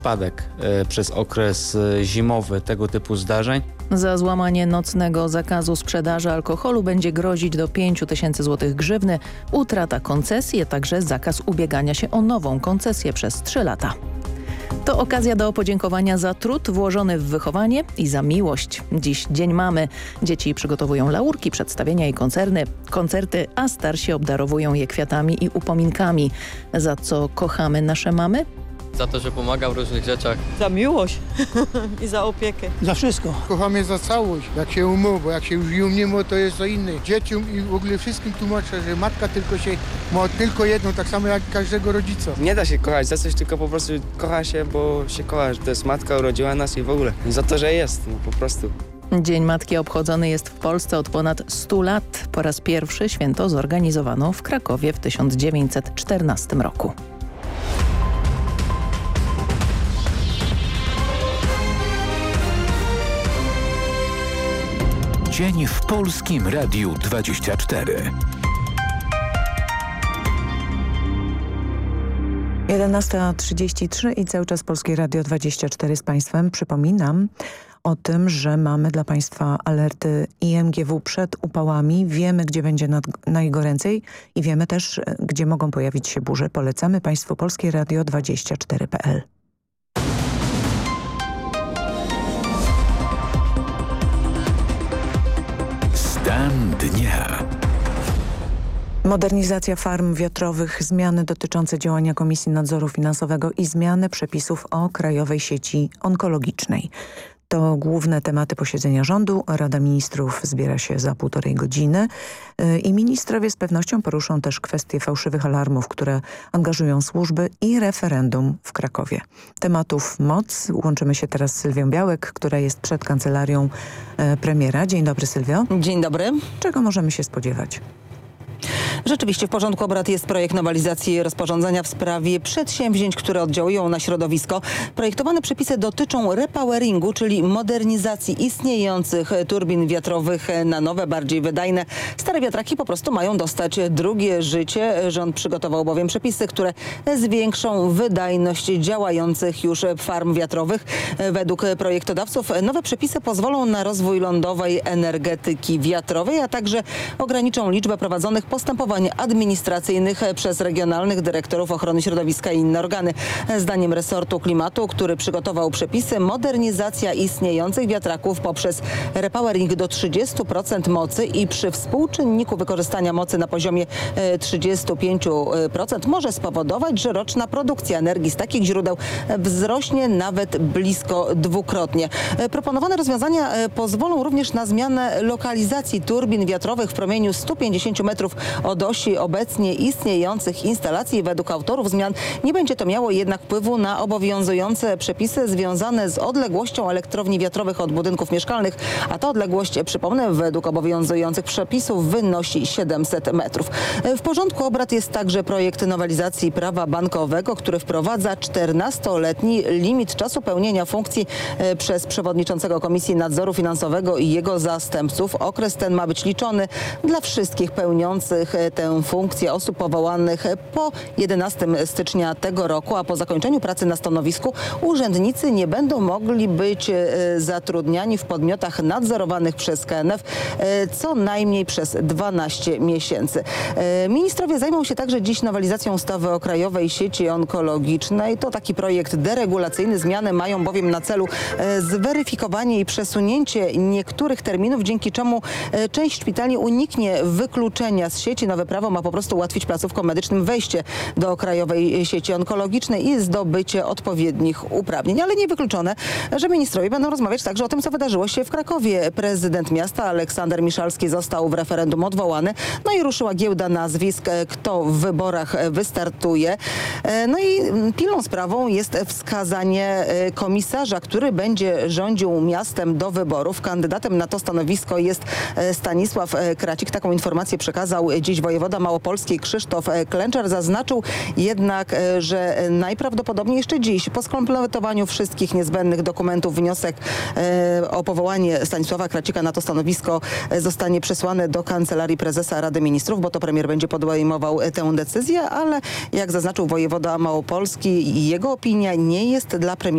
spadek przez okres zimowy tego typu zdarzeń. Za złamanie nocnego zakazu sprzedaży alkoholu będzie grozić do 5 000 złotych grzywny, utrata koncesji, a także zakaz ubiegania się o nową koncesję przez 3 lata. To okazja do podziękowania za trud włożony w wychowanie i za miłość. Dziś Dzień Mamy. Dzieci przygotowują laurki, przedstawienia i koncerty, a starsi obdarowują je kwiatami i upominkami. Za co kochamy nasze mamy? Za to, że pomagam w różnych rzeczach. Za miłość i za opiekę. Za wszystko. Kocham je za całość, jak się umył, bo jak się już nie umył, to jest co inne. Dzieciom i w ogóle wszystkim tłumaczę, że matka ma tylko jedną, tak samo jak każdego rodzica. Nie da się kochać za coś, tylko po prostu kocha się, bo się kocha, że to jest matka, urodziła nas i w ogóle. I za to, że jest, no po prostu. Dzień Matki obchodzony jest w Polsce od ponad 100 lat. Po raz pierwszy święto zorganizowano w Krakowie w 1914 roku. Dzień w Polskim Radiu 24. 11:33 i cały czas Polskie Radio 24 z Państwem. Przypominam o tym, że mamy dla Państwa alerty IMGW przed upałami. Wiemy, gdzie będzie najgoręcej i wiemy też, gdzie mogą pojawić się burze. Polecamy Państwu Polskie Radio 24.pl. Stan dnia. Modernizacja farm wiatrowych, zmiany dotyczące działania Komisji Nadzoru Finansowego i zmiany przepisów o Krajowej Sieci Onkologicznej. To główne tematy posiedzenia rządu. Rada Ministrów zbiera się za 1,5 godziny i ministrowie z pewnością poruszą też kwestie fałszywych alarmów, które angażują służby i referendum w Krakowie. Tematów moc. Łączymy się teraz z Sylwią Białek, która jest przed kancelarią premiera. Dzień dobry, Sylwio. Dzień dobry. Czego możemy się spodziewać? Rzeczywiście w porządku obrad jest projekt nowelizacji rozporządzenia w sprawie przedsięwzięć, które oddziałują na środowisko. Projektowane przepisy dotyczą repoweringu, czyli modernizacji istniejących turbin wiatrowych na nowe, bardziej wydajne. Stare wiatraki po prostu mają dostać drugie życie. Rząd przygotował bowiem przepisy, które zwiększą wydajność działających już farm wiatrowych. Według projektodawców nowe przepisy pozwolą na rozwój lądowej energetyki wiatrowej, a także ograniczą liczbę prowadzonych postępowań administracyjnych przez regionalnych dyrektorów ochrony środowiska i inne organy. Zdaniem resortu klimatu, który przygotował przepisy, modernizacja istniejących wiatraków poprzez repowering do 30% mocy i przy współczynniku wykorzystania mocy na poziomie 35% może spowodować, że roczna produkcja energii z takich źródeł wzrośnie nawet blisko dwukrotnie. Proponowane rozwiązania pozwolą również na zmianę lokalizacji turbin wiatrowych w promieniu 150 metrów od osi obecnie istniejących instalacji. Według autorów zmian nie będzie to miało jednak wpływu na obowiązujące przepisy związane z odległością elektrowni wiatrowych od budynków mieszkalnych, a ta odległość, przypomnę, według obowiązujących przepisów wynosi 700 metrów. W porządku obrad jest także projekt nowelizacji prawa bankowego, który wprowadza 14-letni limit czasu pełnienia funkcji przez przewodniczącego Komisji Nadzoru Finansowego i jego zastępców. Okres ten ma być liczony dla wszystkich pełniących tę funkcję osób powołanych po 11 stycznia tego roku, a po zakończeniu pracy na stanowisku urzędnicy nie będą mogli być zatrudniani w podmiotach nadzorowanych przez KNF co najmniej przez 12 miesięcy. Ministrowie zajmą się także dziś nowelizacją ustawy o Krajowej Sieci Onkologicznej. To taki projekt deregulacyjny. Zmiany mają bowiem na celu zweryfikowanie i przesunięcie niektórych terminów, dzięki czemu część szpitali uniknie wykluczenia z sieci. Nowe prawo ma po prostu ułatwić placówkom medycznym wejście do Krajowej Sieci Onkologicznej i zdobycie odpowiednich uprawnień. Ale niewykluczone, że ministrowie będą rozmawiać także o tym, co wydarzyło się w Krakowie. Prezydent miasta Aleksander Miszalski został w referendum odwołany. No i ruszyła giełda nazwisk, kto w wyborach wystartuje. No i pilną sprawą jest wskazanie komisarza, który będzie rządził miastem do wyborów. Kandydatem na to stanowisko jest Stanisław Kracik. Taką informację przekazał dziś wojewoda małopolski Krzysztof Klęczar. Zaznaczył jednak, że najprawdopodobniej jeszcze dziś po skompletowaniu wszystkich niezbędnych dokumentów wniosek o powołanie Stanisława Kracika na to stanowisko zostanie przesłany do Kancelarii Prezesa Rady Ministrów, bo to premier będzie podejmował tę decyzję, ale jak zaznaczył wojewoda małopolski, jego opinia nie jest dla premiera